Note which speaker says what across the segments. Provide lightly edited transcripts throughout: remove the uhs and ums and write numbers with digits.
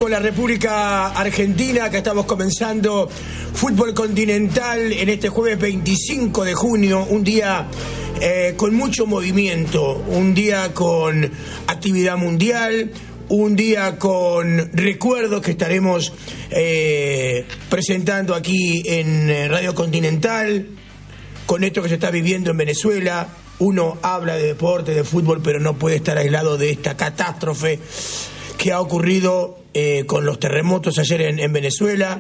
Speaker 1: con la República Argentina. Acá estamos comenzando Fútbol Continental en este jueves 25 de junio, un día con mucho movimiento, un día con actividad mundial, un día con recuerdos que estaremos presentando aquí en Radio Continental, con esto que se está viviendo en Venezuela. Uno habla de deporte, de fútbol, pero no puede estar aislado de esta catástrofe que ha ocurrido con los terremotos ayer en Venezuela.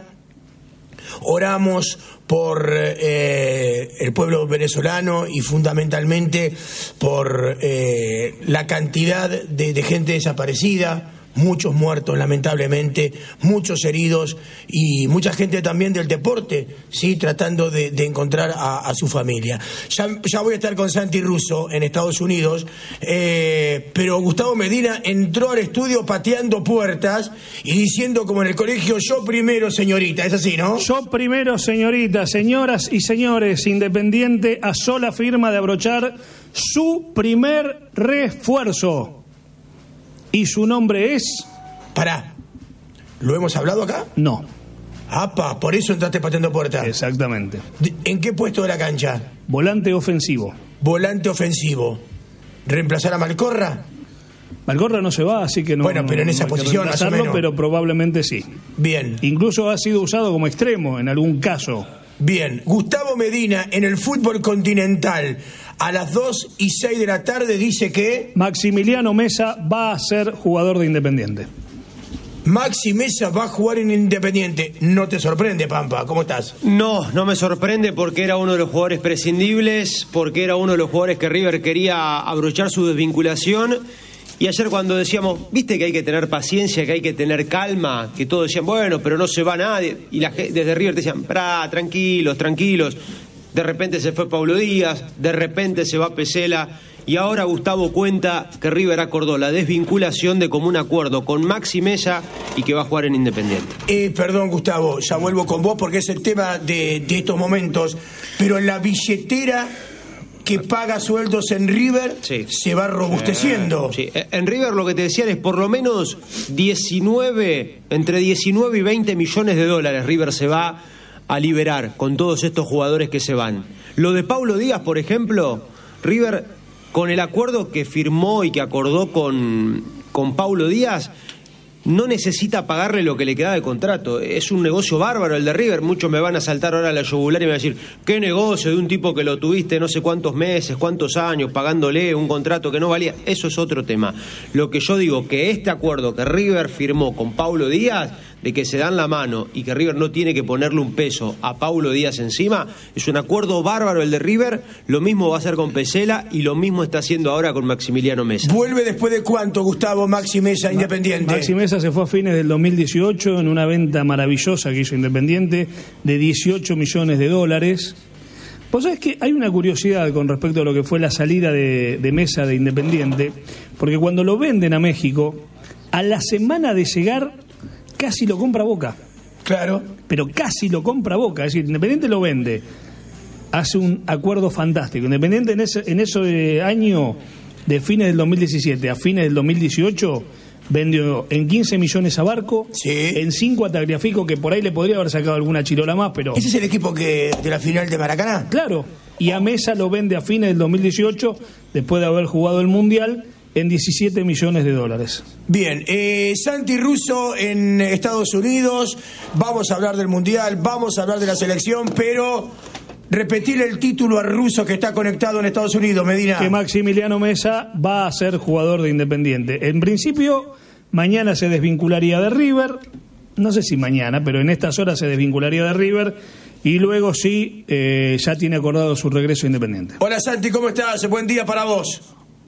Speaker 1: Oramos por el pueblo venezolano y fundamentalmente por la cantidad de gente desaparecida, muchos muertos lamentablemente, muchos heridos y mucha gente también del deporte, sí, tratando de encontrar a su familia. Ya voy a estar con Santi Russo en Estados Unidos, pero Gustavo Medina entró al estudio pateando puertas y diciendo como en el colegio: yo primero, señorita. Es así, ¿no?
Speaker 2: Yo primero, señorita. Señoras y señores, Independiente a sola firma de abrochar su primer refuerzo. ¿Y su nombre es?
Speaker 1: Pará, ¿lo hemos hablado acá?
Speaker 2: No.
Speaker 1: Apa, por eso entraste pateando puertas.
Speaker 2: Exactamente.
Speaker 1: ¿En qué puesto de la cancha?
Speaker 2: Volante ofensivo.
Speaker 1: Volante ofensivo. ¿Reemplazar a Malcorra?
Speaker 2: Malcorra no se va, así que no.
Speaker 1: Bueno, pero en esa posición más o menos.
Speaker 2: Pero probablemente sí.
Speaker 1: Bien.
Speaker 2: Incluso ha sido usado como extremo en algún caso.
Speaker 1: Bien. Gustavo Medina en el Fútbol Continental a las 2:06 de la tarde dice que
Speaker 2: Maximiliano Meza va a ser jugador de Independiente.
Speaker 1: Maxi Meza va a jugar en Independiente. ¿No te sorprende, Pampa? ¿Cómo estás?
Speaker 3: No me sorprende porque era uno de los jugadores prescindibles, porque era uno de los jugadores que River quería abrochar su desvinculación. Y ayer cuando decíamos, viste que hay que tener paciencia, que hay que tener calma, que todos decían, bueno, pero no se va nadie. Y desde River te decían, tranquilos. De repente se fue Paulo Díaz, de repente se va Pesela. Y ahora Gustavo cuenta que River acordó la desvinculación de común acuerdo con Maxi Meza y que va a jugar en Independiente.
Speaker 1: Perdón, Gustavo, ya vuelvo con vos porque es el tema de estos momentos. Pero la billetera que paga sueldos en River se va robusteciendo.
Speaker 3: Sí. En River lo que te decían es por lo menos entre 19 y 20 millones de dólares River se va a liberar con todos estos jugadores que se van. Lo de Paulo Díaz, por ejemplo, River, con el acuerdo que firmó y que acordó con Paulo Díaz, no necesita pagarle lo que le queda de contrato. Es un negocio bárbaro el de River. Muchos me van a saltar ahora a la yugular y me van a decir, ¿qué negocio de un tipo que lo tuviste no sé cuántos meses, cuántos años, pagándole un contrato que no valía? Eso es otro tema. Lo que yo digo, que este acuerdo que River firmó con Paulo Díaz, de que se dan la mano y que River no tiene que ponerle un peso a Paulo Díaz encima, es un acuerdo bárbaro el de River. Lo mismo va a hacer con Pesela y lo mismo está haciendo ahora con Maximiliano Meza.
Speaker 1: ¿Vuelve después de cuánto, Gustavo, Maxi Meza, Independiente?
Speaker 2: Maxi Meza se fue a fines del 2018 en una venta maravillosa que hizo Independiente de 18 millones de dólares. Vos sabés que hay una curiosidad con respecto a lo que fue la salida de Meza de Independiente, porque cuando lo venden a México, a la semana de llegar casi lo compra Boca.
Speaker 1: Claro.
Speaker 2: Pero casi lo compra Boca. Es decir, Independiente lo vende. Hace un acuerdo fantástico. Independiente en ese año de fines del 2017 a fines del 2018 vendió en 15 millones a Barco, en 5 a Tagliafico, que por ahí le podría haber sacado alguna chirola más, pero...
Speaker 1: ¿Ese es el equipo de la final de Maracaná?
Speaker 2: Claro. Y a Meza lo vende a fines del 2018, después de haber jugado el Mundial, en 17 millones de dólares.
Speaker 1: Bien, Santi Russo en Estados Unidos, vamos a hablar del Mundial, vamos a hablar de la selección, pero repetir el título a Russo que está conectado en Estados Unidos, Medina.
Speaker 2: Que Maximiliano Meza va a ser jugador de Independiente. En principio, mañana se desvincularía de River, no sé si mañana, pero en estas horas se desvincularía de River. Y luego sí, ya tiene acordado su regreso a Independiente.
Speaker 1: Hola Santi, ¿cómo estás? Buen día para vos.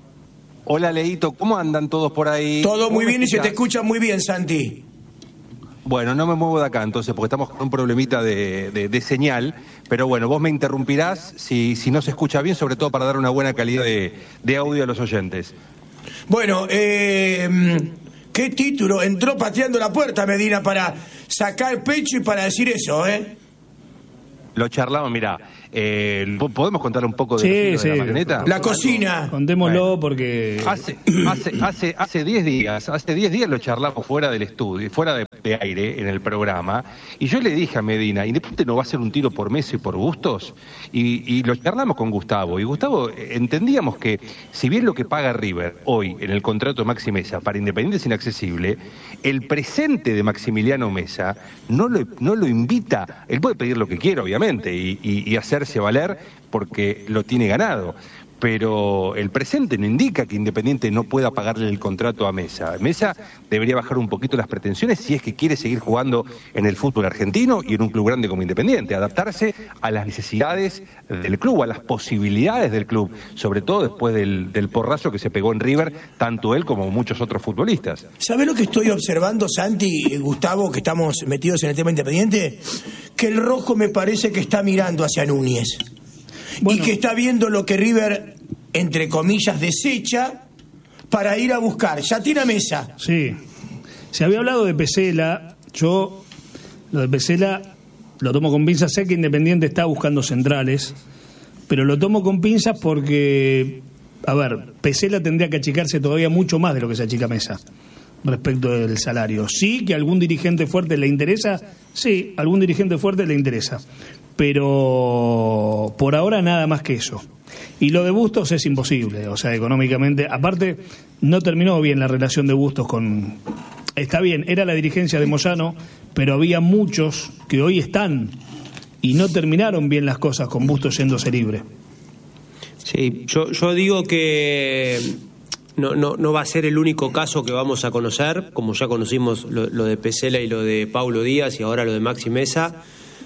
Speaker 4: Hola Leito, ¿cómo andan todos por ahí?
Speaker 1: Todo muy bien y se te escucha muy bien, Santi.
Speaker 4: Bueno, no me muevo de acá entonces porque estamos con un problemita de señal, pero bueno, vos me interrumpirás si no se escucha bien, sobre todo para dar una buena calidad de audio a los oyentes.
Speaker 1: Bueno, ¿qué título? Entró pateando la puerta Medina para sacar pecho y para decir eso,
Speaker 4: Lo charlamos, mirá. ¿Podemos contar un poco de la marioneta?
Speaker 1: La cocina.
Speaker 2: Contémoslo,
Speaker 4: bueno,
Speaker 2: porque...
Speaker 4: Hace 10 días lo charlamos fuera del estudio, fuera de corte aire en el programa, y yo le dije a Medina, Independiente no va a ser un tiro por Mesa y por Bustos, y lo charlamos con Gustavo, y Gustavo, entendíamos que si bien lo que paga River hoy en el contrato de Maxi Mesa para Independiente es inaccesible, el presente de Maximiliano Mesa no lo invita, él puede pedir lo que quiera obviamente y hacerse valer porque lo tiene ganado, pero el presente no indica que Independiente no pueda pagarle el contrato a Mesa. Mesa debería bajar un poquito las pretensiones si es que quiere seguir jugando en el fútbol argentino y en un club grande como Independiente, adaptarse a las necesidades del club, a las posibilidades del club, sobre todo después del porrazo que se pegó en River, tanto él como muchos otros futbolistas.
Speaker 1: ¿Sabés lo que estoy observando, Santi y Gustavo, que estamos metidos en el tema Independiente? Que el rojo me parece que está mirando hacia Núñez. Bueno. Y que está viendo lo que River, entre comillas, desecha para ir a buscar. Ya tiene a Mesa.
Speaker 2: Sí. Se había hablado de Pesela. Yo lo de Pesela lo tomo con pinzas. Sé que Independiente está buscando centrales, pero lo tomo con pinzas porque, a ver, Pesela tendría que achicarse todavía mucho más de lo que se achica Mesa respecto del salario. Sí, que algún dirigente fuerte le interesa. Sí, algún dirigente fuerte le interesa. Pero por ahora nada más que eso. Y lo de Bustos es imposible, o sea, económicamente. Aparte, no terminó bien la relación de Bustos con... Está bien, era la dirigencia de Moyano, pero había muchos que hoy están y no terminaron bien las cosas con Bustos yéndose libre.
Speaker 3: Sí, yo digo que no va a ser el único caso que vamos a conocer, como ya conocimos lo de Pesela y lo de Paulo Díaz y ahora lo de Maxi Mesa.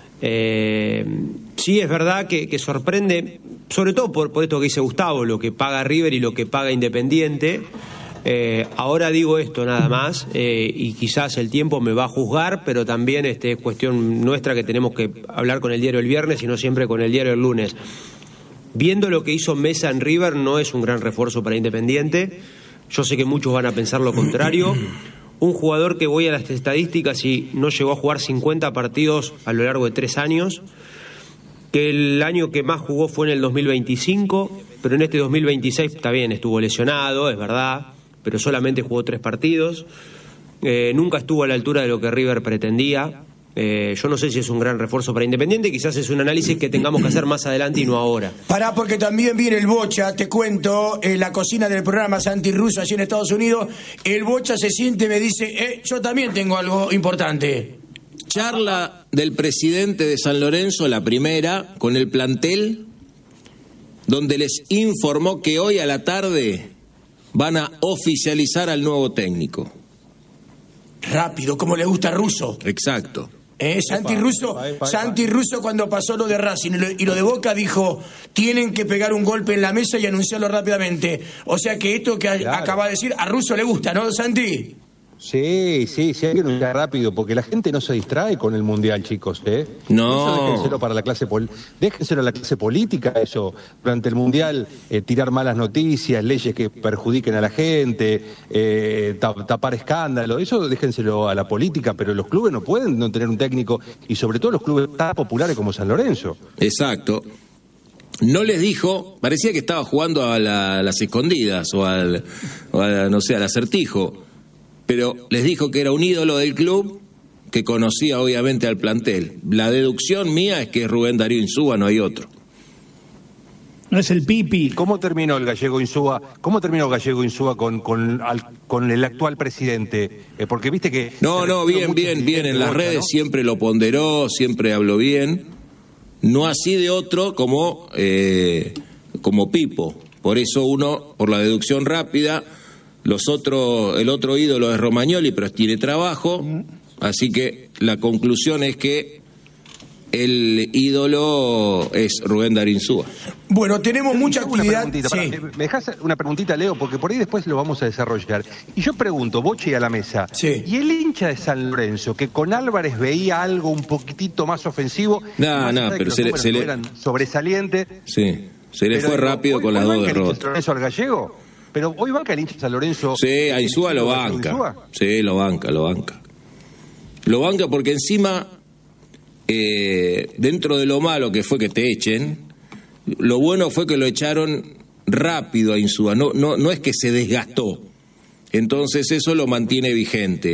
Speaker 3: Sí, es verdad que sorprende, sobre todo por esto que dice Gustavo, lo que paga River y lo que paga Independiente. Ahora digo esto nada más, y quizás el tiempo me va a juzgar, pero también es cuestión nuestra que tenemos que hablar con el diario el viernes y no siempre con el diario el lunes. Viendo lo que hizo Mesa en River, no es un gran refuerzo para Independiente. Yo sé que muchos van a pensar lo contrario. Un jugador que, voy a las estadísticas, y no llegó a jugar 50 partidos a lo largo de 3 años, que el año que más jugó fue en el 2025, pero en este 2026 está bien, estuvo lesionado, es verdad, pero solamente jugó 3 partidos. Nunca estuvo a la altura de lo que River pretendía. Yo no sé si es un gran refuerzo para Independiente, quizás es un análisis que tengamos que hacer más adelante y no ahora.
Speaker 1: Pará, porque también viene el Bocha, te cuento, en la cocina del programa Santi Russo, allí en Estados Unidos, el Bocha se siente y me dice, yo también tengo algo importante.
Speaker 5: Charla del presidente de San Lorenzo, la primera, con el plantel, donde les informó que hoy a la tarde van a oficializar al nuevo técnico.
Speaker 1: Rápido, como le gusta a Russo.
Speaker 5: Exacto.
Speaker 1: Santi Russo cuando pasó lo de Racing y lo de Boca dijo, tienen que pegar un golpe en la mesa y anunciarlo rápidamente. O sea que esto que acaba de decir, a Russo le gusta, ¿no, Santi?
Speaker 4: Sí, hay que anunciar rápido, porque la gente no se distrae con el Mundial, chicos, ¿eh?
Speaker 5: No.
Speaker 4: Eso déjenselo a la clase política, eso. Durante el Mundial, tirar malas noticias, leyes que perjudiquen a la gente, tapar escándalos, eso déjenselo a la política, pero los clubes no pueden no tener un técnico, y sobre todo los clubes tan populares como San Lorenzo.
Speaker 5: Exacto. No les dijo, parecía que estaba jugando a las escondidas o al acertijo. Pero les dijo que era un ídolo del club, que conocía obviamente al plantel. La deducción mía es que es Rubén Darío Insúa, no hay otro.
Speaker 2: No es el Pipi.
Speaker 4: ¿Cómo terminó el Gallego Insúa? Con el actual presidente? Porque viste que...
Speaker 5: No, bien. En las redes, ¿no? Siempre lo ponderó, siempre habló bien. No así de otro como Pipo. Por eso uno, por la deducción rápida... el otro ídolo es Romagnoli, pero tiene trabajo, así que la conclusión es que el ídolo es Rubén Darío Insúa.
Speaker 1: Bueno, tenemos mucha actividad.
Speaker 4: ¿Me dejas una preguntita, Leo? Porque por ahí después lo vamos a desarrollar. Y yo pregunto, Boche a la mesa, ¿y el hincha de San Lorenzo, que con Álvarez veía algo un poquitito más ofensivo?
Speaker 5: Pero se le...
Speaker 4: eran sobresaliente.
Speaker 5: Sí, se le fue rápido con las 2 derrotas.
Speaker 4: ¿Eso al Gallego? Pero hoy banca el hincha de San Lorenzo.
Speaker 5: Sí, a Insúa lo banca. Sí, lo banca. Lo banca porque encima, dentro de lo malo que fue que te echen, lo bueno fue que lo echaron rápido a Insúa. No es que se desgastó. Entonces eso lo mantiene vigente.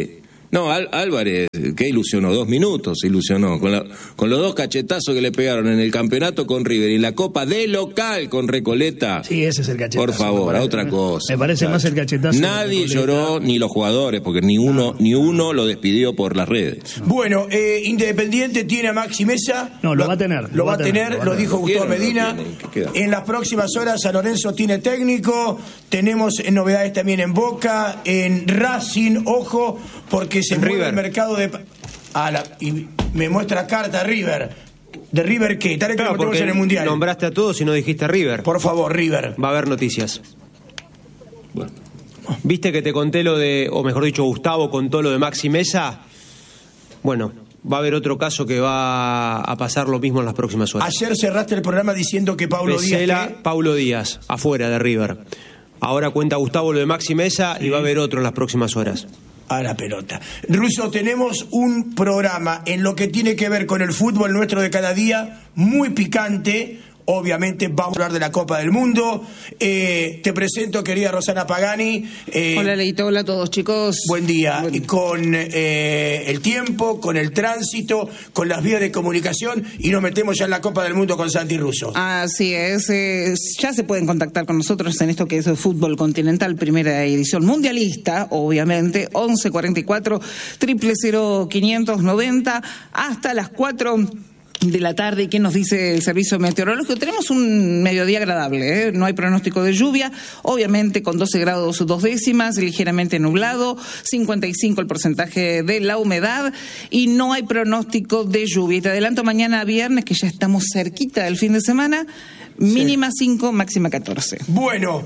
Speaker 5: No, Álvarez, ¿qué ilusionó? 2 minutos ilusionó. Con los 2 cachetazos que le pegaron en el campeonato con River y en la Copa de local con Recoleta.
Speaker 2: Sí, ese es el cachetazo.
Speaker 5: Por favor, a otra cosa.
Speaker 2: Me parece más el cachetazo.
Speaker 5: Nadie lloró, ni los jugadores, porque ni uno lo despidió por las redes.
Speaker 1: Bueno, Independiente tiene a Maxi Mesa.
Speaker 2: No, lo va a tener.
Speaker 1: Lo va a tener, lo dijo Gustavo Medina.
Speaker 5: ¿Qué
Speaker 1: En las próximas horas San Lorenzo tiene técnico. Tenemos novedades también en Boca, en Racing, ojo, porque se mueve el mercado de... y me muestra carta River. ¿De River qué? Tal que lo metemos en el Mundial.
Speaker 3: Nombraste a todos y no dijiste River.
Speaker 1: Por favor, River.
Speaker 3: Va a haber noticias. Bueno. ¿Viste que te conté lo de, o mejor dicho, Gustavo contó lo de Maxi Mesa? Bueno, va a haber otro caso que va a pasar lo mismo en las próximas horas.
Speaker 1: Ayer cerraste el programa diciendo que Paulo Díaz...
Speaker 3: Paulo Díaz, afuera de River. Ahora cuenta Gustavo lo de Maxi Mesa y va a haber otro en las próximas horas.
Speaker 1: A la pelota. Russo, tenemos un programa en lo que tiene que ver con el fútbol nuestro de cada día, muy picante. Obviamente vamos a hablar de la Copa del Mundo. Te presento, querida Rosana Pagani.
Speaker 6: Hola, Leito, hola a todos, chicos.
Speaker 1: Buen día. Y con el tiempo, con el tránsito, con las vías de comunicación, y nos metemos ya en la Copa del Mundo con Santi Russo.
Speaker 6: Así es. Ya se pueden contactar con nosotros en esto que es el Fútbol Continental, primera edición mundialista, obviamente, 1144 000 590 hasta las 4 de la tarde. ¿Y qué nos dice el servicio meteorológico? Tenemos un mediodía agradable, no hay pronóstico de lluvia, obviamente con 12 grados 2 décimas, ligeramente nublado, 55 el porcentaje de la humedad y no hay pronóstico de lluvia. Y te adelanto mañana viernes, que ya estamos cerquita del fin de semana, mínima 5, máxima 14.
Speaker 1: Bueno,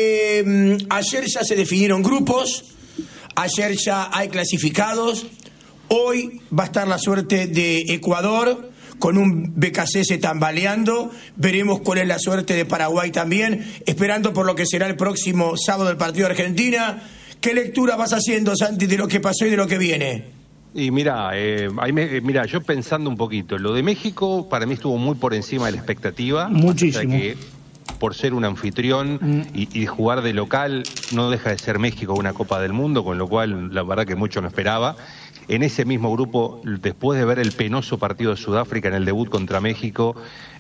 Speaker 1: ayer ya se definieron grupos, ayer ya hay clasificados, hoy va a estar la suerte de Ecuador, con un BKC tambaleando. Veremos cuál es la suerte de Paraguay también, esperando por lo que será el próximo sábado el partido de Argentina. ¿Qué lectura vas haciendo, Santi, de lo que pasó y de lo que viene?
Speaker 4: Y mira, yo pensando un poquito, lo de México para mí estuvo muy por encima de la expectativa.
Speaker 2: Muchísimo.
Speaker 4: Que por ser un anfitrión y jugar de local, no deja de ser México una Copa del Mundo, con lo cual la verdad que mucho no esperaba. En ese mismo grupo, después de ver el penoso partido de Sudáfrica en el debut contra México,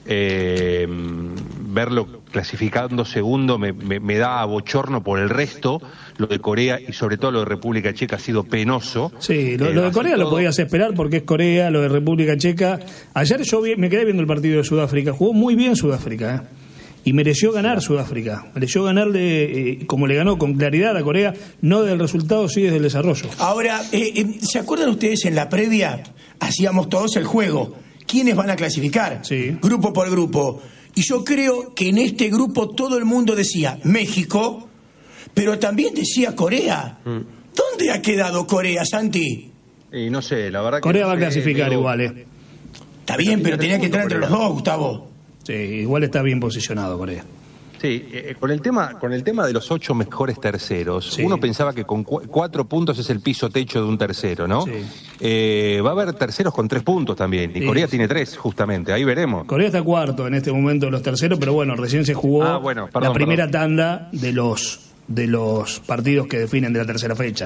Speaker 4: verlo clasificando segundo me da bochorno por el resto. Lo de Corea y sobre todo lo de República Checa ha sido penoso.
Speaker 2: Sí, lo de Corea lo podías esperar porque es Corea, lo de República Checa. Ayer me quedé viendo el partido de Sudáfrica, jugó muy bien Sudáfrica, y mereció ganar Sudáfrica, mereció ganarle como le ganó con claridad a Corea, no del resultado, sí desde el desarrollo.
Speaker 1: Ahora, ¿se acuerdan ustedes en la previa? Hacíamos todos el juego. ¿Quiénes van a clasificar?
Speaker 2: Sí.
Speaker 1: Grupo por grupo. Y yo creo que en este grupo todo el mundo decía México, pero también decía Corea. ¿Dónde ha quedado Corea, Santi?
Speaker 4: Y no sé, la verdad que
Speaker 2: Corea
Speaker 4: no
Speaker 2: va a
Speaker 4: sé,
Speaker 2: clasificar igual,
Speaker 1: Está bien, pero tenía que entrar entre los dos, Gustavo.
Speaker 2: Sí, igual está bien posicionado Corea.
Speaker 4: Sí, con el tema de los 8 mejores terceros,
Speaker 2: sí.
Speaker 4: Uno pensaba que con 4 puntos es el piso techo de un tercero, ¿no?
Speaker 2: Sí.
Speaker 4: Va a haber terceros con 3 puntos también, y
Speaker 2: sí.
Speaker 4: Corea tiene 3, justamente, ahí veremos.
Speaker 2: Corea está cuarto en este momento de los terceros, pero bueno, recién se jugó la primera tanda de los partidos que definen de la tercera fecha.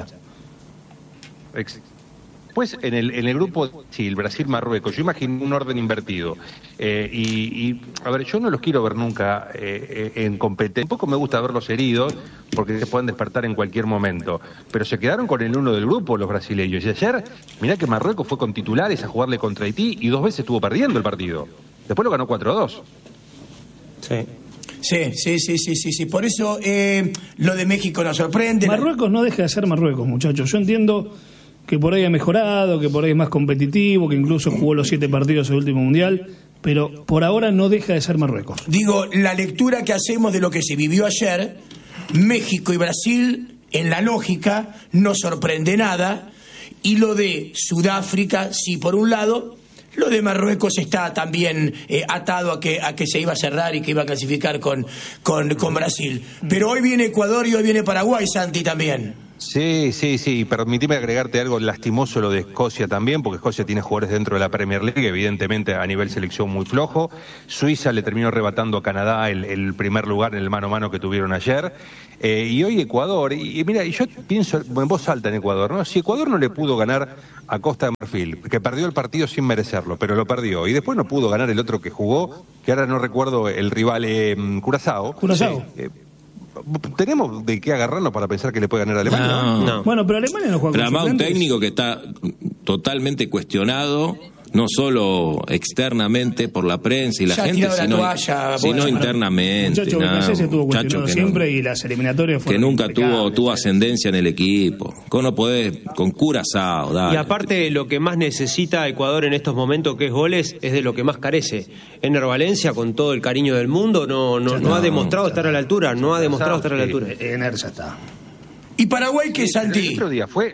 Speaker 4: Pues en el grupo, sí, el Brasil-Marruecos, yo imagino un orden invertido. A ver, yo no los quiero ver nunca en competencia. Tampoco me gusta verlos heridos, porque se pueden despertar en cualquier momento. Pero se quedaron con el uno del grupo los brasileños. Y ayer, mirá que Marruecos fue con titulares a jugarle contra Haití y 2 veces estuvo perdiendo el partido. Después lo ganó 4-2.
Speaker 1: Sí. Por eso lo de México nos sorprende.
Speaker 2: Marruecos no deja de ser Marruecos, muchachos. Yo entiendo que por ahí ha mejorado, que por ahí es más competitivo, que incluso jugó los 7 partidos del último mundial, pero por ahora no deja de ser Marruecos.
Speaker 1: Digo, la lectura que hacemos de lo que se vivió ayer, México y Brasil, en la lógica, no sorprende nada, y lo de Sudáfrica, sí, por un lado, lo de Marruecos está también atado a que se iba a cerrar y que iba a clasificar con Brasil. Pero hoy viene Ecuador y hoy viene Paraguay, Santi, también.
Speaker 4: Sí, permitime agregarte algo lastimoso lo de Escocia también, porque Escocia tiene jugadores dentro de la Premier League, evidentemente a nivel selección muy flojo. Suiza le terminó arrebatando a Canadá el primer lugar en el mano a mano que tuvieron ayer. Y hoy Ecuador, y mira, yo pienso en voz alta en Ecuador, ¿no? Si Ecuador no le pudo ganar a Costa de Marfil, que perdió el partido sin merecerlo, pero lo perdió, y después no pudo ganar el otro que jugó, que ahora no recuerdo el rival, Curazao. ¿Tenemos de qué agarrarnos para pensar que le puede ganar a Alemania?
Speaker 5: No.
Speaker 2: Bueno, pero Alemania no juega con
Speaker 5: además un
Speaker 2: suplentes.
Speaker 5: técnico que está totalmente cuestionado, no solo externamente por la prensa y la
Speaker 1: Ya ha
Speaker 5: gente,
Speaker 1: tirado la toalla,
Speaker 5: sino
Speaker 1: bueno,
Speaker 5: internamente.
Speaker 2: Muchacho, BKC se estuvo cuestionado siempre y las eliminatorias
Speaker 5: que
Speaker 2: fueron
Speaker 5: nunca
Speaker 2: impecables.
Speaker 5: tuvo ascendencia en el equipo. ¿Cómo no podés con Curazao? Dale.
Speaker 3: Y aparte, lo que más necesita Ecuador en estos momentos, que es goles, es de lo que más carece. Ener Valencia, con todo el cariño del mundo, no ha demostrado estar a la altura. No ha demostrado estar a la altura.
Speaker 2: Ener ya está.
Speaker 1: ¿Y Paraguay qué, Santi?
Speaker 4: El otro día fue...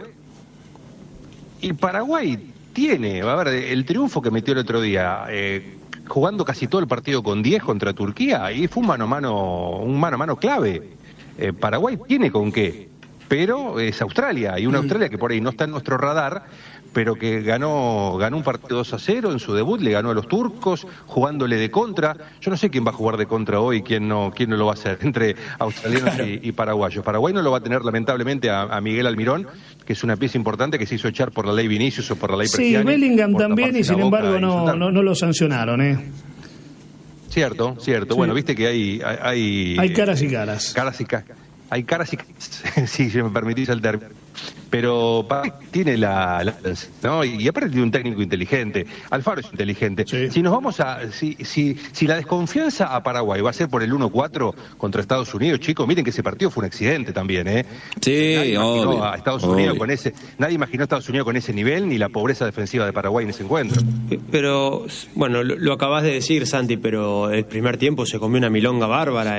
Speaker 4: Y Paraguay tiene, a ver, el triunfo que metió el otro día, jugando casi todo el partido con 10 contra Turquía, y fue un mano a mano clave. Paraguay tiene con qué, pero es Australia, y una Australia que por ahí no está en nuestro radar, pero que ganó un partido 2-0 en su debut, le ganó a los turcos, jugándole de contra. Yo no sé quién va a jugar de contra hoy, quién no lo va a hacer, entre australianos y paraguayos. Paraguay no lo va a tener lamentablemente a Miguel Almirón, que es una pieza importante que se hizo echar por la ley Vinicius o por la ley Preciani.
Speaker 2: Sí, Bellingham
Speaker 4: por
Speaker 2: también,
Speaker 4: taparse
Speaker 2: y sin
Speaker 4: la boca
Speaker 2: embargo
Speaker 4: e insultar.
Speaker 2: no lo sancionaron,
Speaker 4: Cierto.
Speaker 2: Sí.
Speaker 4: Bueno, viste que hay
Speaker 2: caras y caras.
Speaker 4: Hay caras y sí, si me permitís el término. Pero Paraguay tiene ¿no? Y aparte tiene un técnico inteligente. Alfaro es inteligente.
Speaker 2: Sí.
Speaker 4: Si nos vamos si la desconfianza a Paraguay va a ser por el 1-4 contra Estados Unidos, chicos, miren que ese partido fue un accidente también,
Speaker 5: Sí,
Speaker 4: nadie imaginó
Speaker 5: obvio,
Speaker 4: a Estados Unidos
Speaker 5: obvio.
Speaker 4: nadie imaginó a Estados Unidos con ese nivel, ni la pobreza defensiva de Paraguay en ese encuentro.
Speaker 3: Pero, bueno, lo acabas de decir, Santi, pero el primer tiempo se comió una milonga bárbara,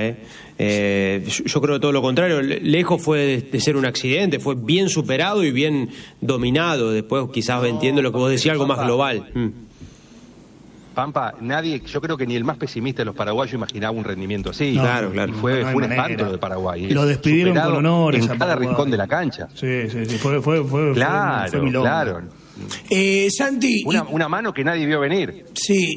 Speaker 3: Yo creo todo lo contrario. Lejos fue de ser un accidente, fue bien superado y bien dominado. Después quizás entiendo lo que vos decías, algo más global.
Speaker 4: Pampa, yo creo que ni el más pesimista de los paraguayos imaginaba un rendimiento así.
Speaker 2: No,
Speaker 3: claro.
Speaker 4: Y fue
Speaker 2: no hay
Speaker 4: un
Speaker 2: manera.
Speaker 4: espanto de Paraguay.
Speaker 2: Lo despidieron
Speaker 4: Superado
Speaker 2: con honores
Speaker 4: en
Speaker 2: a
Speaker 4: cada
Speaker 2: Paraguay.
Speaker 4: rincón de la cancha.
Speaker 2: Sí, fue milonga.
Speaker 4: Claro.
Speaker 1: Santi.
Speaker 4: Una mano que nadie vio venir.
Speaker 1: Sí,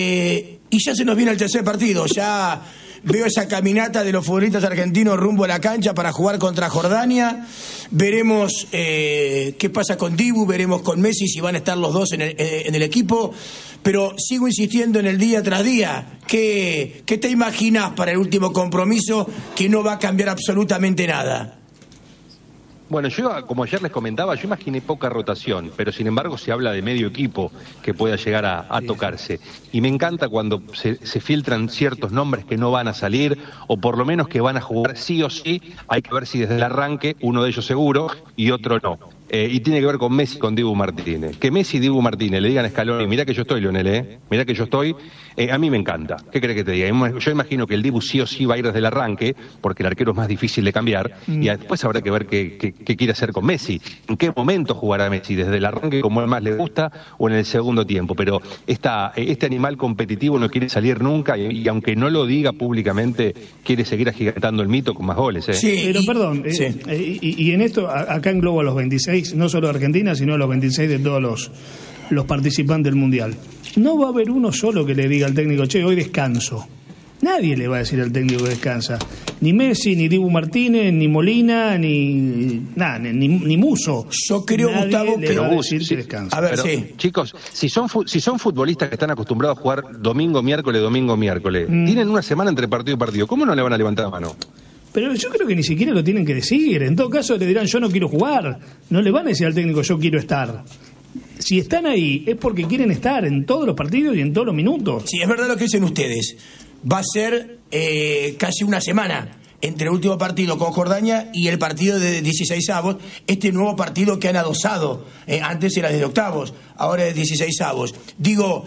Speaker 1: y ya se nos viene el tercer partido. Ya veo esa caminata de los futbolistas argentinos rumbo a la cancha para jugar contra Jordania. Veremos qué pasa con Dibu, veremos con Messi si van a estar los dos en el equipo. Pero sigo insistiendo en el día tras día. ¿Qué te imaginas para el último compromiso que no va a cambiar absolutamente nada?
Speaker 4: Bueno, yo, como ayer les comentaba, yo imaginé poca rotación, pero sin embargo se habla de medio equipo que pueda llegar a tocarse. Y me encanta cuando se filtran ciertos nombres que no van a salir, o por lo menos que van a jugar sí o sí. Hay que ver si desde el arranque, uno de ellos seguro y otro no. Y tiene que ver con Messi y con Dibu Martínez. Que Messi y Dibu Martínez le digan a Scaloni, mirá que yo estoy, Lionel, mirá que yo estoy, a mí me encanta. ¿Qué crees que te diga? Yo imagino que el Dibu sí o sí va a ir desde el arranque, porque el arquero es más difícil de cambiar, y después habrá que ver qué quiere hacer con Messi. ¿En qué momento jugará Messi? ¿Desde el arranque como él más le gusta o en el segundo tiempo? Pero este animal competitivo no quiere salir nunca, y aunque no lo diga públicamente, quiere seguir agigantando el mito con más goles.
Speaker 1: Sí,
Speaker 2: Pero perdón, y en esto, acá englobo a los 26, no solo de Argentina, sino a los 26 de todos los participantes del Mundial. No va a haber uno solo que le diga al técnico, che, hoy descanso. Nadie le va a decir al técnico que descansa. Ni Messi, ni Dibu Martínez, ni Molina, ni Muso.
Speaker 1: Yo creo,
Speaker 2: Nadie
Speaker 1: Gustavo,
Speaker 2: le
Speaker 1: que
Speaker 2: va a decir que descansa.
Speaker 1: A ver,
Speaker 4: Pero,
Speaker 1: sí.
Speaker 4: chicos, si son futbolistas que están acostumbrados a jugar domingo, miércoles, tienen una semana entre partido y partido, ¿cómo no le van a levantar la mano?
Speaker 2: Pero yo creo que ni siquiera lo tienen que decir. En todo caso le dirán, yo no quiero jugar. No le van a decir al técnico, yo quiero estar. Si están ahí es porque quieren estar en todos los partidos y en todos los minutos.
Speaker 1: Sí, es verdad lo que dicen ustedes. Va a ser casi una semana entre el último partido con Jordania y el partido de 16avos, este nuevo partido que han adosado. Antes era de octavos, ahora es 16avos. Digo,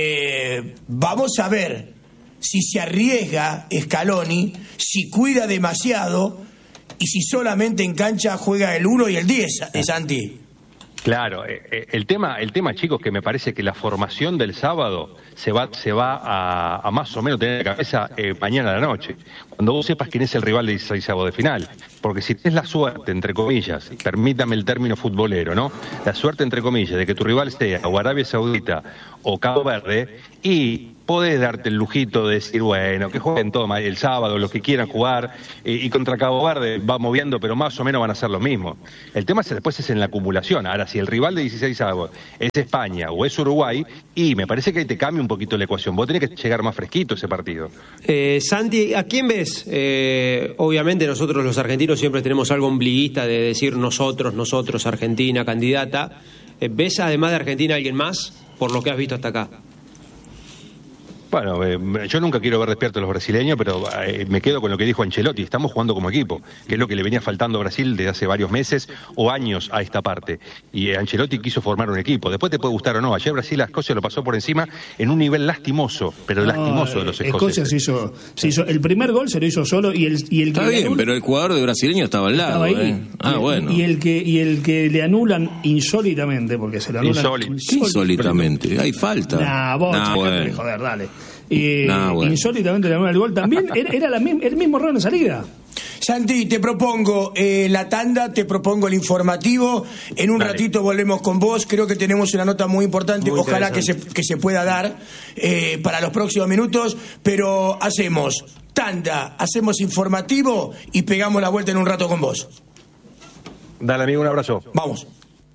Speaker 1: vamos a ver si se arriesga Scaloni, si cuida demasiado y si solamente en cancha juega el 1 y el 10, Santi.
Speaker 4: Claro, el tema, chicos, que me parece que la formación del sábado se va a más o menos tener en la cabeza mañana a la noche, cuando vos sepas quién es el rival de 16avos de final, porque si tenés la suerte, entre comillas, permítame el término futbolero, ¿no? La suerte, entre comillas, de que tu rival sea o Arabia Saudita o Cabo Verde, y podés darte el lujito de decir, bueno, que jueguen todo el sábado, los que quieran jugar, y contra Cabo Verde va moviendo, pero más o menos van a ser los mismos. El tema después es en la acumulación. Ahora, si el rival de 16avos es España o es Uruguay, y me parece que ahí te cambia un poquito la ecuación. Vos tenés que llegar más fresquito ese partido.
Speaker 3: Santi, ¿a quién ves? Obviamente nosotros los argentinos siempre tenemos algo ombliguista de decir nosotros, Argentina, candidata. ¿Ves además de Argentina alguien más por lo que has visto hasta acá?
Speaker 4: Bueno, yo nunca quiero ver despiertos a los brasileños, pero me quedo con lo que dijo Ancelotti. Estamos jugando como equipo, que es lo que le venía faltando a Brasil desde hace varios meses o años a esta parte. Y Ancelotti quiso formar un equipo. Después te puede gustar o no. Ayer Brasil a Escocia lo pasó por encima en un nivel lastimoso, pero lastimoso de los escoceses.
Speaker 2: Escocia se hizo el primer gol, se lo hizo solo y el que
Speaker 5: está bien, pero el jugador de brasileño estaba al lado. Bueno.
Speaker 2: Y el que le anulan insólitamente, porque se lo anulan
Speaker 5: insólitamente. Hay falta.
Speaker 2: Bueno. Joder, dale. Insólitamente le anulan el gol también. Era el mismo error en salida.
Speaker 1: Santi, te propongo la tanda, te propongo el informativo. En un ratito volvemos con vos. Creo que tenemos una nota muy importante. Ojalá que se pueda dar para los próximos minutos. Pero hacemos tanda, hacemos informativo y pegamos la vuelta en un rato con vos.
Speaker 4: Dale, amigo, un abrazo.
Speaker 1: Vamos.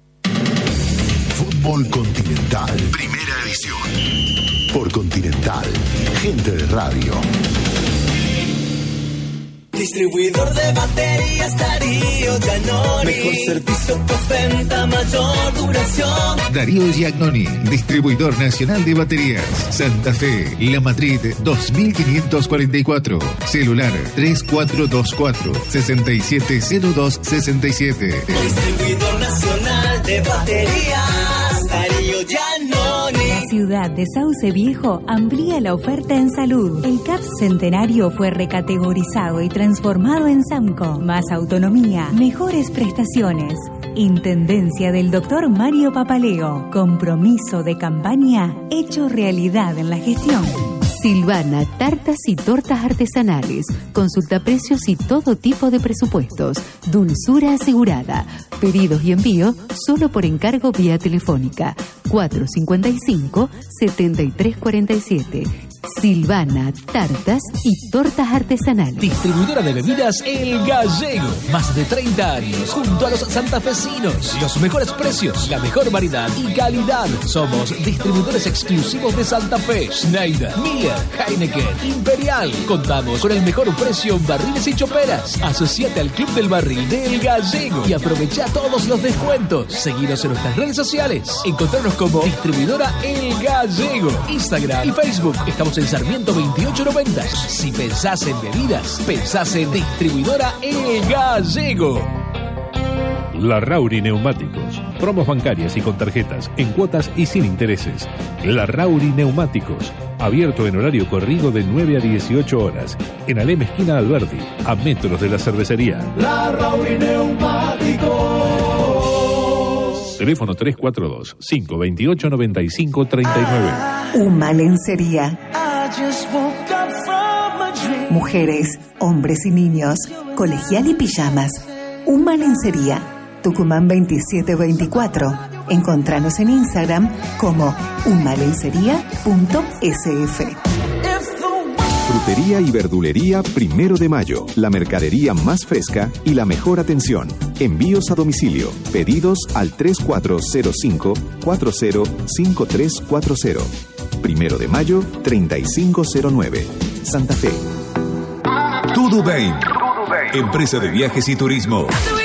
Speaker 7: Fútbol Continental, primera edición. Por Continental, gente de radio.
Speaker 8: Distribuidor de baterías Darío Giannoni. Mejor servicio, postventa, mayor duración.
Speaker 9: Darío Giannoni, distribuidor nacional de baterías. Santa Fe, La Madrid 2544. Celular 3424-670267.
Speaker 8: Distribuidor nacional de baterías Darío Giannoni.
Speaker 10: La ciudad de Sauce Viejo amplía la oferta en salud. El CAP Centenario fue recategorizado y transformado en SAMCO. Más autonomía, mejores prestaciones. Intendencia del Dr. Mario Papaleo. Compromiso de campaña hecho realidad en la gestión.
Speaker 11: Silvana, tartas y tortas artesanales. Consulta precios y todo tipo de presupuestos. Dulzura asegurada. Pedidos y envío solo por encargo vía telefónica. 455-7347. Silvana, tartas y tortas artesanales.
Speaker 12: Distribuidora de bebidas El Gallego. Más de 30 años junto a los santafesinos. Los mejores precios, la mejor variedad y calidad. Somos distribuidores exclusivos de Santa Fe. Schneider, Miller, Heineken, Imperial. Contamos con el mejor precio en barriles y choperas. Asociate al Club del Barril de El Gallego y aprovecha todos los descuentos. Seguinos en nuestras redes sociales. Encontrarnos como distribuidora El Gallego. Instagram y Facebook. Estamos en Sarmiento 2890. Si pensás en bebidas, pensás en distribuidora El Gallego.
Speaker 13: Larrauri Neumáticos. Promos bancarias y con tarjetas, en cuotas y sin intereses. Larrauri Neumáticos. Abierto en horario corrido de 9 a 18 horas. En Alem esquina Alberdi, a metros de la cervecería.
Speaker 8: Larrauri Neumáticos.
Speaker 13: Teléfono 342-528-9539.
Speaker 14: Uma Lencería. Mujeres, hombres y niños, colegial y pijamas. Uma Lencería, Tucumán 2724. Encontranos en Instagram como umalencería.sf.
Speaker 15: Frutería y verdulería 1 de Mayo. La mercadería más fresca y la mejor atención. Envíos a domicilio. Pedidos al 3405-405340. 1 de Mayo 3509. Santa Fe.
Speaker 9: Tudubain, empresa de viajes y turismo.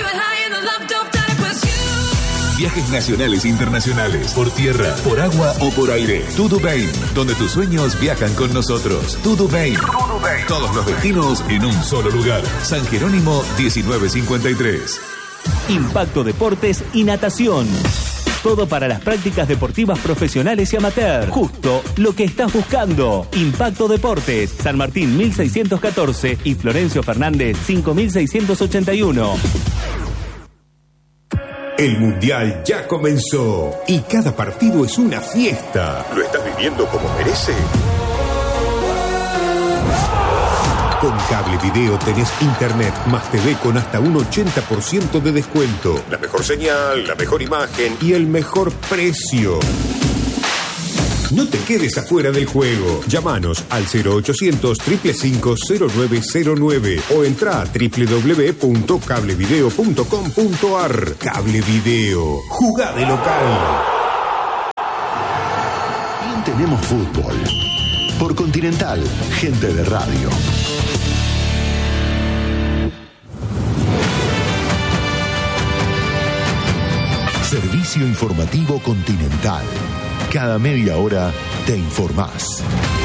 Speaker 9: Viajes nacionales e internacionales, por tierra, por agua o por aire. Tudubain, donde tus sueños viajan con nosotros. Tudubain. Todos los destinos en un solo lugar. San Jerónimo 1953.
Speaker 16: Impacto Deportes y Natación. Todo para las prácticas deportivas profesionales y amateur. Justo lo que estás buscando. Impacto Deportes, San Martín 1614 y Florencio Fernández 5681.
Speaker 17: El Mundial ya comenzó y cada partido es una fiesta. ¿Lo estás viviendo como merece? Con Cable Video tenés internet más TV con hasta un 80% de descuento. La mejor señal, la mejor imagen y el mejor precio. No te quedes afuera del juego. Llámanos al 0800-555-0909 o entra a www.cablevideo.com.ar. Cable Video. Jugá de local.
Speaker 7: Bien, tenemos fútbol. Por Continental, gente de radio. Servicio informativo Continental. Cada media hora te informás.